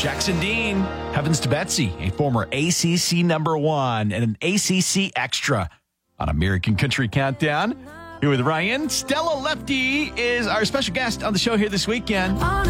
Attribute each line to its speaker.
Speaker 1: Jackson Dean, Heavens to Betsy, a former ACC number one and an ACC extra on American Country Countdown. Here with Ryan. Stella Lefty is our special guest on the show here this weekend.